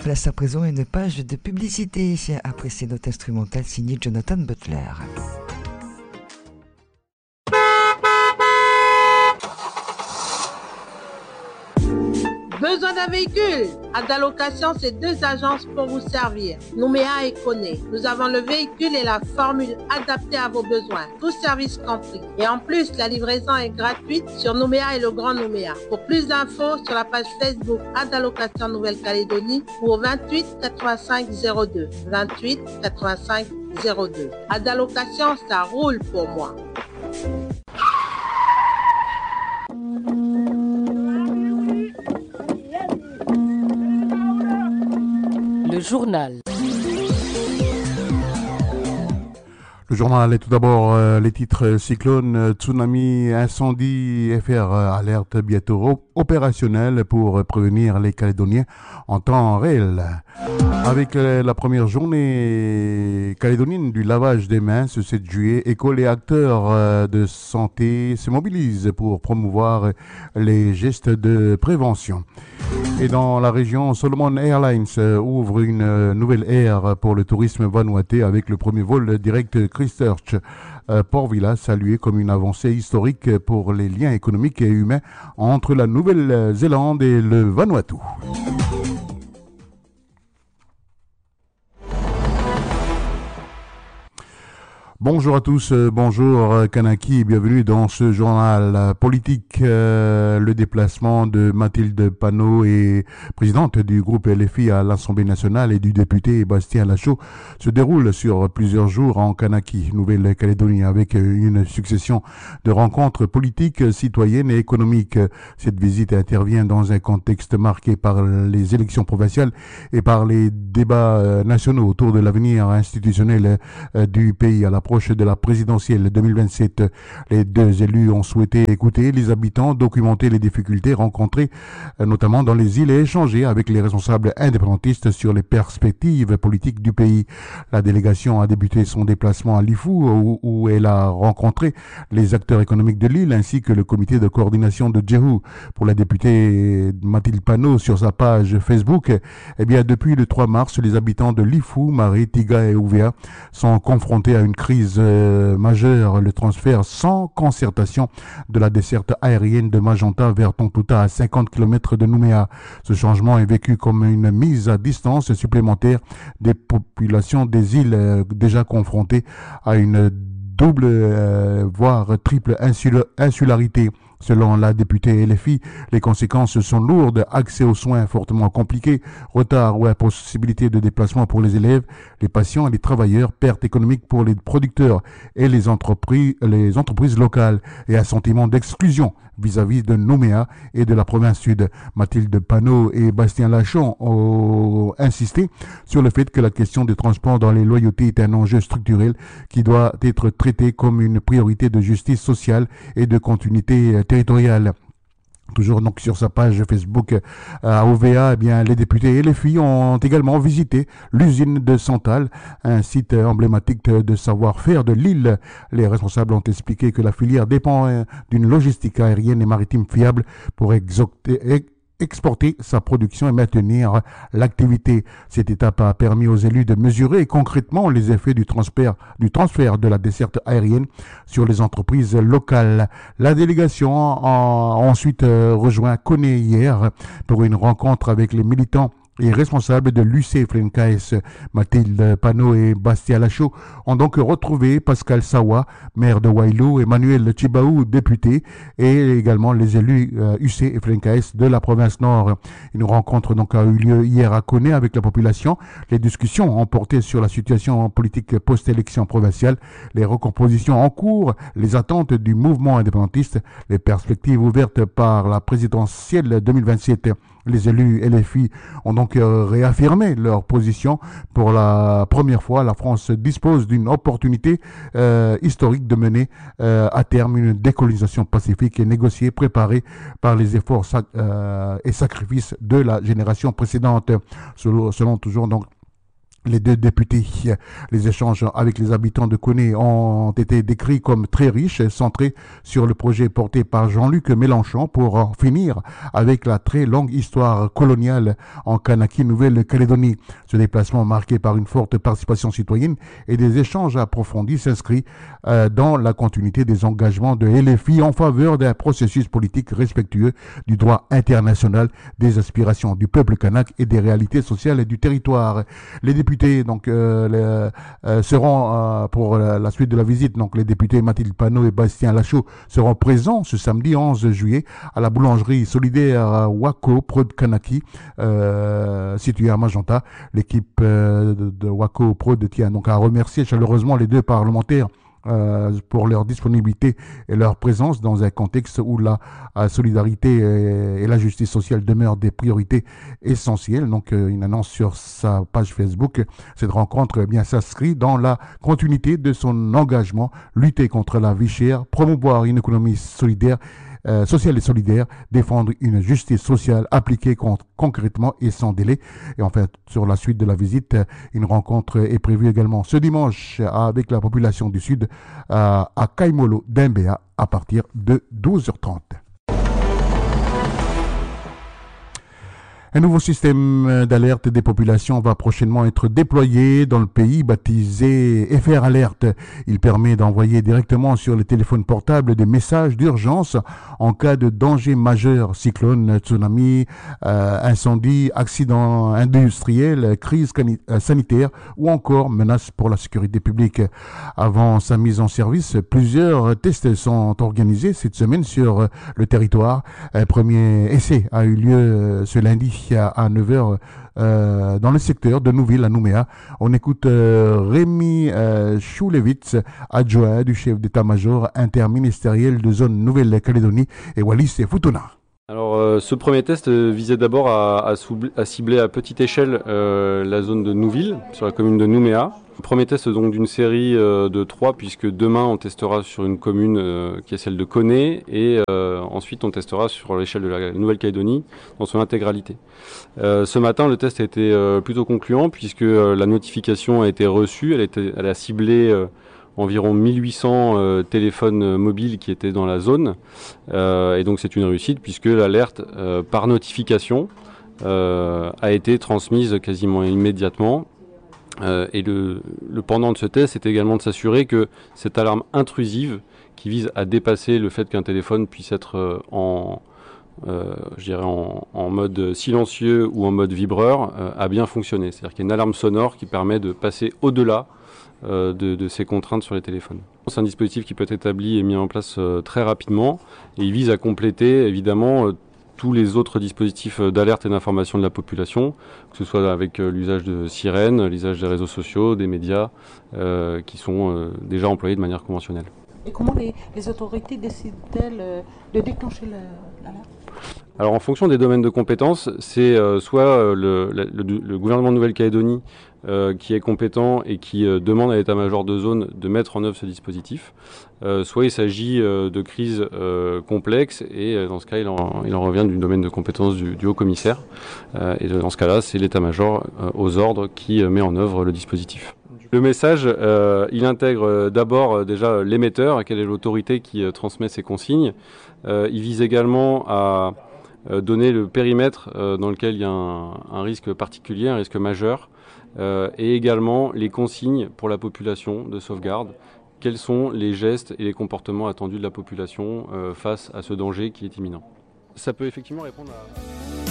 Place à présent à une page de publicité après ces notes instrumentales signées Jonathan Butler. Besoin d'un véhicule? Adalocation, c'est 2 agences pour vous servir. Nouméa et Koné. Nous avons le véhicule et la formule adaptée à vos besoins. Tout service compris. Et en plus, la livraison est gratuite sur Nouméa et le Grand Nouméa. Pour plus d'infos, sur la page Facebook Adalocation Nouvelle-Calédonie ou au 28 85 02. 28 85 02. Adalocation, ça roule pour moi. Le journal. Le journal est tout d'abord les titres cyclone, tsunami, incendie, FR alerte bientôt opérationnelle pour prévenir les Calédoniens en temps réel. Avec la première journée calédonienne du lavage des mains ce 7 juillet, écoles et acteurs de santé se mobilisent pour promouvoir les gestes de prévention. Et dans la région, Solomon Airlines ouvre une nouvelle ère pour le tourisme vanuatais avec le premier vol direct Christchurch. Port Vila salué comme une avancée historique pour les liens économiques et humains entre la Nouvelle-Zélande et le Vanuatu. Bonjour à tous, bonjour Kanaki, bienvenue dans ce journal politique. Le déplacement de Mathilde Panot, et présidente du groupe LFI à l'Assemblée nationale, et du député Bastien Lachaud se déroule sur plusieurs jours en Kanaki, Nouvelle-Calédonie, avec une succession de rencontres politiques, citoyennes et économiques. Cette visite intervient dans un contexte marqué par les élections provinciales et par les débats nationaux autour de l'avenir institutionnel du pays à l'approche de la présidentielle 2027. Les deux élus ont souhaité écouter les habitants, documenter les difficultés rencontrées, notamment dans les îles, et échanger avec les responsables indépendantistes sur les perspectives politiques du pays. La délégation a débuté son déplacement à Lifou, où elle a rencontré les acteurs économiques de l'île ainsi que le comité de coordination de Djehu. Pour la députée Mathilde Panot, sur sa page Facebook, depuis le 3 mars, les habitants de Lifou, Marie, Tiga et Ouvea sont confrontés à une crise majeure. Le transfert sans concertation de la desserte aérienne de Magenta vers Tontouta à 50 km de Nouméa. Ce changement est vécu comme une mise à distance supplémentaire des populations des îles déjà confrontées à une double, voire triple insularité. Selon la députée LFI, les conséquences sont lourdes: accès aux soins fortement compliqué, retard ou impossibilité de déplacement pour les élèves, les patients et les travailleurs, pertes économiques pour les producteurs et les entreprises locales, et un sentiment d'exclusion vis-à-vis de Nouméa et de la province sud. Mathilde Panot et Bastien Lachaud ont insisté sur le fait que la question des transports dans les loyautés est un enjeu structurel qui doit être traité comme une priorité de justice sociale et de continuité territoriale. Toujours donc sur sa page Facebook à OVA, les députés et les filles ont également visité l'usine de Santal, un site emblématique de savoir-faire de l'île. Les responsables ont expliqué que la filière dépend d'une logistique aérienne et maritime fiable pour exporter sa production et maintenir l'activité. Cette étape a permis aux élus de mesurer concrètement les effets du transfert de la desserte aérienne sur les entreprises locales. La délégation a ensuite rejoint Koné hier pour une rencontre avec les militants et responsables de l'UC Frenkaes. Mathilde Panot et Bastien Lachaud ont donc retrouvé Pascal Sawa, maire de Wailou, Emmanuel Chibaou, député, et également les élus UC et Frenkaes de la province Nord. Une rencontre donc a eu lieu hier à Koné avec la population. Les discussions ont porté sur la situation politique post-élection provinciale, les recompositions en cours, les attentes du mouvement indépendantiste, les perspectives ouvertes par la présidentielle 2027. Les élus LFI ont donc réaffirmé leur position. Pour la première fois, la France dispose d'une opportunité historique de mener à terme une décolonisation pacifique et négociée, préparée par les efforts et sacrifices de la génération précédente. Selon toujours donc les deux députés. Les échanges avec les habitants de Koné ont été décrits comme très riches, centrés sur le projet porté par Jean-Luc Mélenchon pour en finir avec la très longue histoire coloniale en Kanaki, Nouvelle-Calédonie. Ce déplacement marqué par une forte participation citoyenne et des échanges approfondis s'inscrit dans la continuité des engagements de LFI en faveur d'un processus politique respectueux du droit international, des aspirations du peuple kanak et des réalités sociales du territoire. Les députés seront pour la suite de la visite. Donc les députés Mathilde Panot et Bastien Lachaud seront présents ce samedi 11 juillet à la boulangerie solidaire Wako Prod Kanaki située à Magenta. L'équipe de Wako Prod tient donc à remercier chaleureusement les deux parlementaires pour leur disponibilité et leur présence dans un contexte où la solidarité et la justice sociale demeurent des priorités essentielles. Donc une annonce sur sa page Facebook. Cette rencontre bien s'inscrit dans la continuité de son engagement, lutter contre la vie chère, promouvoir une économie solidaire, sociale et solidaire, défendre une justice sociale appliquée concrètement et sans délai. Et enfin, sur la suite de la visite, une rencontre est prévue également ce dimanche avec la population du Sud à Kaimolo d'Mbea à partir de 12h30. Un nouveau système d'alerte des populations va prochainement être déployé dans le pays, baptisé FR Alert. Il permet d'envoyer directement sur les téléphones portables des messages d'urgence en cas de danger majeur, cyclone, tsunami, incendie, accident industriel, crise sanitaire ou encore menace pour la sécurité publique. Avant sa mise en service, plusieurs tests sont organisés cette semaine sur le territoire. Un premier essai a eu lieu ce lundi à 9h dans le secteur de Nouville à Nouméa. On écoute Rémi Choulevitz, adjoint du chef d'état-major interministériel de zone Nouvelle-Calédonie et Wallis et Futuna. Alors ce premier test visait d'abord à cibler à petite échelle la zone de Nouville, sur la commune de Nouméa. Premier test donc d'une série de 3, puisque demain on testera sur une commune qui est celle de Koné et ensuite on testera sur l'échelle de la Nouvelle-Calédonie dans son intégralité. Ce matin le test a été plutôt concluant puisque la notification a été reçue, elle a ciblé environ 1800 téléphones mobiles qui étaient dans la zone et donc c'est une réussite puisque l'alerte par notification a été transmise quasiment immédiatement. Et le pendant de ce test est également de s'assurer que cette alarme intrusive qui vise à dépasser le fait qu'un téléphone puisse être en mode silencieux ou en mode vibreur a bien fonctionné. C'est-à-dire qu'il y a une alarme sonore qui permet de passer au-delà de ces contraintes sur les téléphones. C'est un dispositif qui peut être établi et mis en place très rapidement et il vise à compléter évidemment tous les autres dispositifs d'alerte et d'information de la population, que ce soit avec l'usage de sirènes, l'usage des réseaux sociaux, des médias, qui sont déjà employés de manière conventionnelle. Et comment les autorités décident-elles de déclencher l'alerte ? Alors en fonction des domaines de compétences, c'est soit le gouvernement de Nouvelle-Calédonie qui est compétent et qui demande à l'état-major de zone de mettre en œuvre ce dispositif, soit il s'agit de crises complexes et dans ce cas il en revient du domaine de compétence du haut-commissaire et dans ce cas-là c'est l'état-major aux ordres qui met en œuvre le dispositif. Le message, il intègre d'abord déjà l'émetteur, quelle est l'autorité qui transmet ces consignes. Il vise également à donner le périmètre dans lequel il y a un risque particulier, un risque majeur, et également les consignes pour la population de sauvegarde. Quels sont les gestes et les comportements attendus de la population face à ce danger qui est imminent. Ça peut effectivement répondre à...